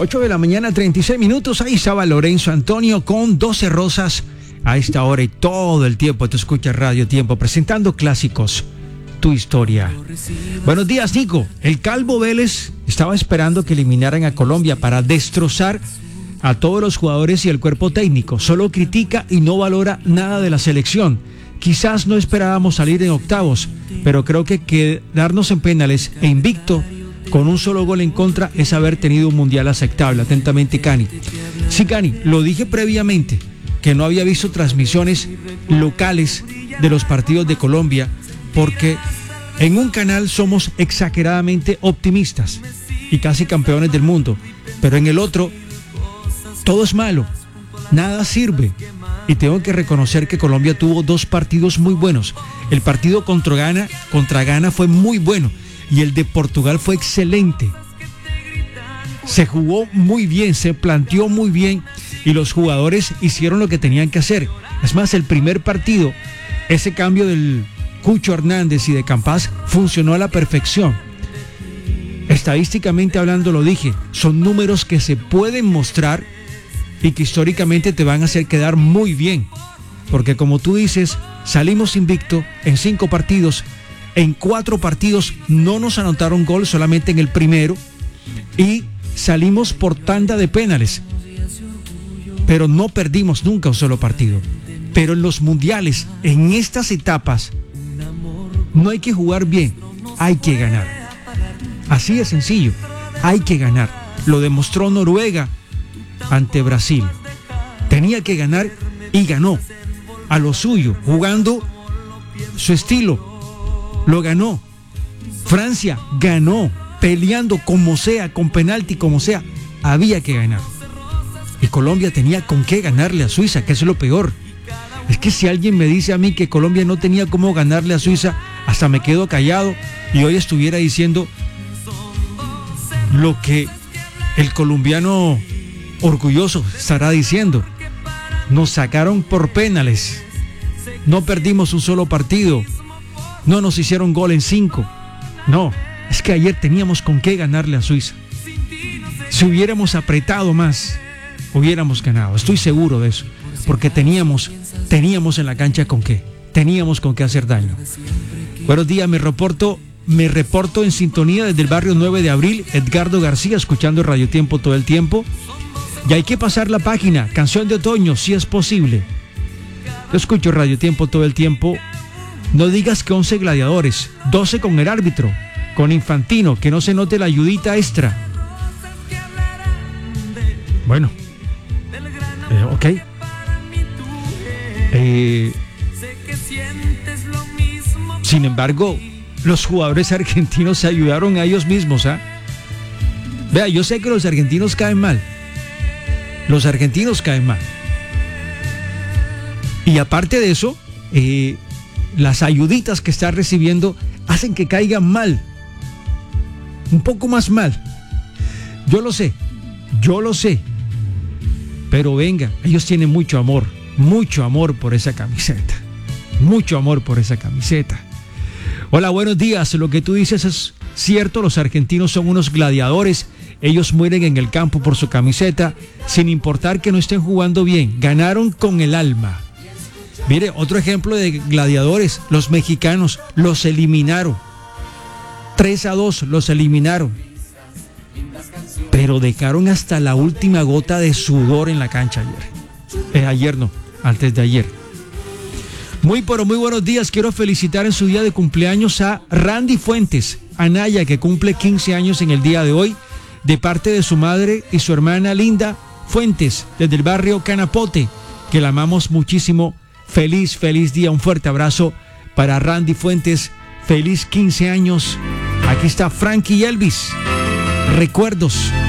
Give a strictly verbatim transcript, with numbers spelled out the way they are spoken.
ocho de la mañana, treinta y seis minutos. Ahí estaba Lorenzo Antonio con doce Rosas. A esta hora y todo el tiempo te escuchas Radio Tiempo presentando clásicos, tu historia. Buenos días, Nico. El Calvo Vélez estaba esperando que eliminaran a Colombia para destrozar a todos los jugadores y el cuerpo técnico. Solo critica y no valora nada de la selección. Quizás no esperábamos salir en octavos, pero creo que quedarnos en penales e invicto con un solo gol en contra es haber tenido un mundial aceptable. Atentamente, Cani. Sí, Cani, lo dije previamente, que no había visto transmisiones locales de los partidos de Colombia, porque en un canal somos exageradamente optimistas y casi campeones del mundo, pero en el otro todo es malo, nada sirve. Y tengo que reconocer que Colombia tuvo dos partidos muy buenos. El partido contra Ghana, contra Ghana fue muy bueno y el de Portugal fue excelente. Se jugó muy bien, se planteó muy bien y los jugadores hicieron lo que tenían que hacer. Es más, el primer partido, ese cambio del Cucho Hernández y de Campas funcionó a la perfección. Estadísticamente hablando, lo dije, son números que se pueden mostrar y que históricamente te van a hacer quedar muy bien, porque como tú dices, salimos invicto en cinco partidos, en cuatro partidos no nos anotaron gol, solamente en el primero, y salimos por tanda de penales, pero no perdimos nunca un solo partido. Pero en los mundiales, en estas etapas, no hay que jugar bien, hay que ganar. Así de sencillo, hay que ganar. Lo demostró Noruega ante Brasil. Tenía que ganar y ganó a lo suyo, jugando su estilo. Lo ganó. Francia ganó, peleando como sea, con penalti como sea. Había que ganar. Y Colombia tenía con qué ganarle a Suiza, que es lo peor. Es que si alguien me dice a mí que Colombia no tenía cómo ganarle a Suiza, hasta me quedo callado y hoy estuviera diciendo lo que el colombiano orgulloso estará diciendo. Nos sacaron por penales, no perdimos un solo partido, no nos hicieron gol en cinco. No, es que ayer teníamos con qué ganarle a Suiza. Si hubiéramos apretado más, hubiéramos ganado, estoy seguro de eso, porque teníamos, teníamos en la cancha con qué, teníamos con qué hacer daño. Buenos días, me reporto, me reporto en sintonía desde el barrio nueve de abril, Edgardo García, escuchando Radio Tiempo todo el tiempo. Y hay que pasar la página, canción de otoño, si es posible. Yo escucho Radio Tiempo todo el tiempo. No digas que once gladiadores, doce con el árbitro, con Infantino, que no se note la ayudita extra. Bueno, eh, ok. Eh, sin embargo, los jugadores argentinos se ayudaron a ellos mismos, ¿ah? Vea, yo sé que los argentinos caen mal. Los argentinos caen mal. Y aparte de eso, eh, las ayuditas que está recibiendo hacen que caigan mal. Un poco más mal. Yo lo sé, yo lo sé. Pero venga, ellos tienen mucho amor, mucho amor por esa camiseta. Mucho amor por esa camiseta. Hola, buenos días. Lo que tú dices es cierto, los argentinos son unos gladiadores. Ellos mueren en el campo por su camiseta, sin importar que no estén jugando bien. Ganaron con el alma. Mire, otro ejemplo de gladiadores, los mexicanos los eliminaron. tres a dos los eliminaron. Pero dejaron hasta la última gota de sudor en la cancha ayer. Eh, ayer no, antes de ayer. Muy pero muy buenos días. Quiero felicitar en su día de cumpleaños a Randy Fuentes, Anaya, que cumple quince años en el día de hoy, de parte de su madre y su hermana Linda Fuentes, desde el barrio Canapote, que la amamos muchísimo. Feliz, feliz día, un fuerte abrazo para Randy Fuentes, feliz quince años. Aquí está Frankie y Elvis, recuerdos.